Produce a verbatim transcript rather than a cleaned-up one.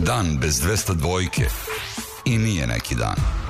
Dan bez dvesta dvojke i nije neki dan.